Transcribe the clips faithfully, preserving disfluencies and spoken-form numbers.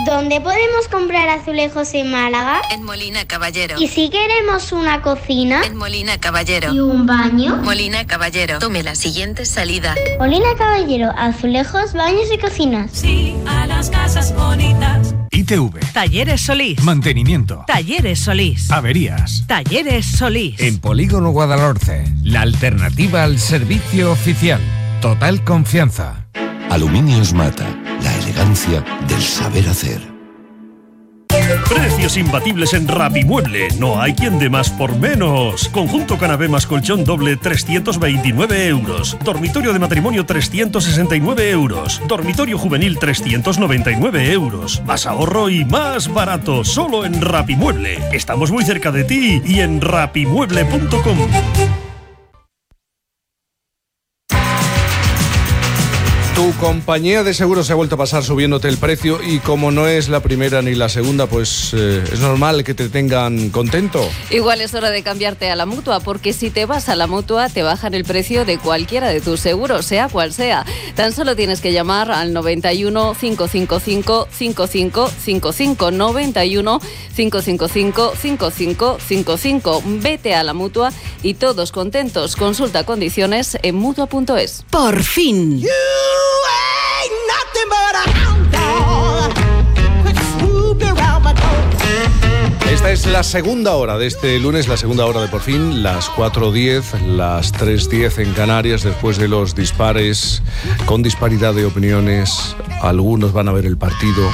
¿Dónde podemos comprar azulejos en Málaga? En Molina Caballero. ¿Y si queremos una cocina? En Molina Caballero. ¿Y un baño? Molina Caballero. Tome la siguiente salida. Molina Caballero, azulejos, baños y cocinas. Sí, a las casas bonitas. I T V. Talleres Solís. Mantenimiento. Talleres Solís. Averías. Talleres Solís. En Polígono Guadalhorce, la alternativa al servicio oficial. Total confianza. Aluminios Mata, la elegancia del saber hacer. Precios imbatibles en Rapimueble. No hay quien dé más por menos. Conjunto canapé más colchón doble, trescientos veintinueve euros. Dormitorio de matrimonio, trescientos sesenta y nueve euros. Dormitorio juvenil, trescientos noventa y nueve euros. Más ahorro y más barato. Solo en Rapimueble. Estamos muy cerca de ti y en rapimueble punto com. Tu compañía de seguros se ha vuelto a pasar subiéndote el precio y como no es la primera ni la segunda, pues eh, es normal que te tengan contento. Igual es hora de cambiarte a la Mutua, porque si te vas a la Mutua te bajan el precio de cualquiera de tus seguros, sea cual sea. Tan solo tienes que llamar al noventa y uno, cinco cinco cinco, cinco cinco cinco cinco, noventa y uno, cinco cinco cinco, cinco cinco cinco cinco. Vete a la Mutua y todos contentos. Consulta condiciones en mutua punto es. Por fin. Esta es la segunda hora de este lunes, la segunda hora de Por Fin, las cuatro diez, las tres diez en Canarias, después de los dispares, con disparidad de opiniones. Algunos van a ver el partido,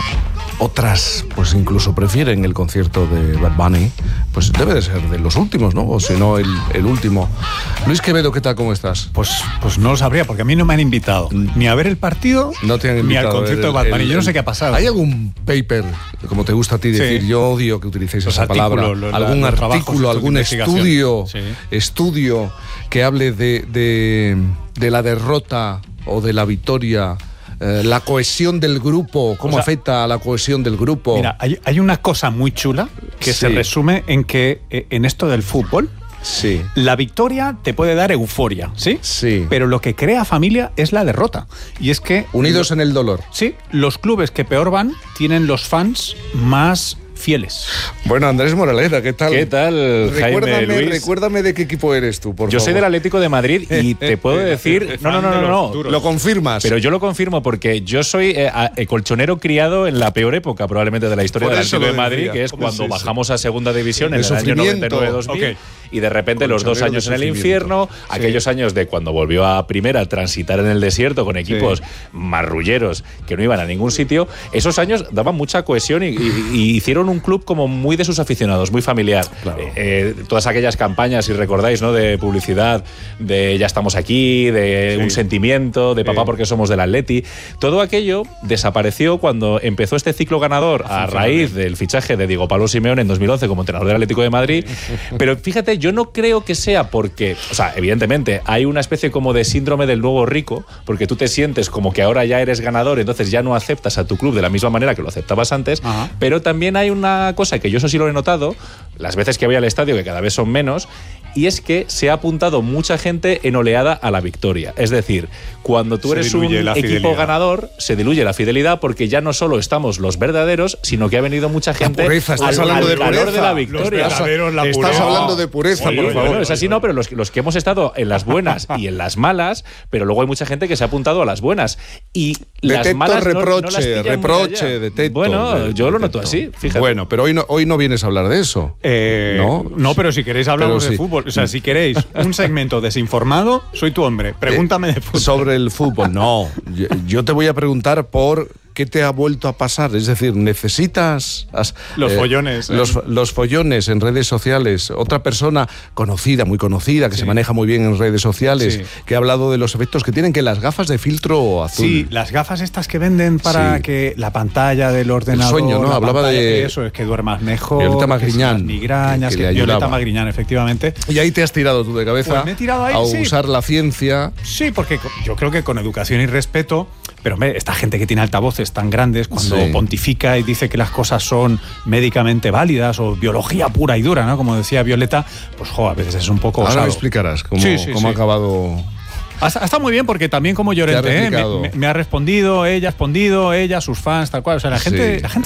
otras pues incluso prefieren el concierto de Bad Bunny. Pues debe de ser de los últimos, ¿no? O si no, el, el último. Luis Quevedo, ¿qué tal? ¿Cómo estás? Pues, pues no lo sabría, porque a mí no me han invitado ni a ver el partido, no te han ni al concierto el, de Bad Bunny. el, Yo no sé qué ha pasado. ¿Hay algún paper, como te gusta a ti decir? Sí. Yo odio que utilicéis los esa palabra. Los, ¿Algún los artículo, algún estudio, sí. estudio que hable de, de, de la derrota o de la victoria? Eh, la cohesión del grupo, ¿cómo o sea, afecta a la cohesión del grupo? Mira, hay, hay una cosa muy chula que sí. se resume en que eh, en esto del fútbol, sí. la victoria te puede dar euforia, ¿sí? Sí. Pero lo que crea familia es la derrota. Y es que... Unidos lo, en el dolor. Sí, los clubes que peor van tienen los fans más fieles. Bueno, Andrés Moraleda, ¿qué tal? ¿Qué tal, recuérdame, Jaime Luis? Recuérdame de qué equipo eres tú, por yo favor. soy del Atlético de Madrid y te puedo decir... No, no, no, no, no. Lo confirmas. Pero yo lo confirmo porque yo soy eh, eh, colchonero criado en la peor época probablemente de la historia del Atlético de Madrid, decía. que es cuando es bajamos a Segunda División en el año noventa y nueve dos mil. Okay. Y de repente los dos años en el infierno, sí. aquellos años de cuando volvió a primera, transitar en el desierto con equipos sí. marrulleros que no iban a ningún sitio, esos años daban mucha cohesión y, y, y hicieron un club como muy de sus aficionados, muy familiar. Claro. Eh, eh, todas aquellas campañas, si recordáis, ¿no? De publicidad, de ya estamos aquí, de sí. un sentimiento, de papá sí. porque somos del Atleti. Todo aquello desapareció cuando empezó este ciclo ganador a raíz del fichaje de Diego Pablo Simeone en dos mil once como entrenador del Atlético de Madrid. Pero fíjate, yo no creo que sea porque, o sea, evidentemente hay una especie como de síndrome del nuevo rico, porque tú te sientes como que ahora ya eres ganador, entonces ya no aceptas a tu club de la misma manera que lo aceptabas antes. Ajá. Pero también hay una cosa que yo eso sí lo he notado, las veces que voy al estadio, que cada vez son menos, y es que se ha apuntado mucha gente en oleada a la victoria. Es decir, cuando tú eres un equipo ganador, se diluye la fidelidad porque ya no solo estamos los verdaderos, sino que ha venido mucha gente pureza, estás al, hablando al de calor pureza. de la victoria. Estás, la estás hablando de pureza, sí, por favor. Bueno, es así, no, pero los, los que hemos estado en las buenas y en las malas, pero luego hay mucha gente que se ha apuntado a las buenas. Y detecto las malas reproche, no, no las reproche, detecto. Bueno, de, yo lo detecto. noto así, fíjate. Bueno, pero hoy no, hoy no vienes a hablar de eso. Eh, no, no, pero si queréis hablamos sí. de fútbol. O sea, si queréis un segmento desinformado, soy tu hombre. Pregúntame eh, de fútbol. Sobre el fútbol, no. Yo, yo te voy a preguntar por qué te ha vuelto a pasar. Es decir, necesitas... Has, los eh, follones. Los, eh. los follones en redes sociales. Otra persona conocida, muy conocida, que sí. se maneja muy bien en redes sociales, sí. que ha hablado de los efectos que tienen que las gafas de filtro azul. Sí, las gafas estas que venden para sí. que la pantalla del ordenador... El sueño, ¿no? Hablaba pantalla, de... Eso, es que duermas mejor. Violeta Magriñán. Migrañas, que, que, que Violeta Magriñán, efectivamente. Y ahí te has tirado tú de cabeza pues me he tirado ahí, a sí. usar la ciencia. Sí, porque yo creo que con educación y respeto... Pero hombre, esta gente que tiene altavoces tan grandes, cuando sí. pontifica y dice que las cosas son médicamente válidas o biología pura y dura, ¿no? Como decía Violeta, pues jo, a veces es un poco Ahora osado. me explicarás cómo, sí, sí, cómo sí. ha acabado... Ha, ha estado muy bien porque también como Llorente, ¿eh? me, me, me ha respondido, ella ha respondido, ella, sus fans, tal cual. O sea, la gente, sí. la gente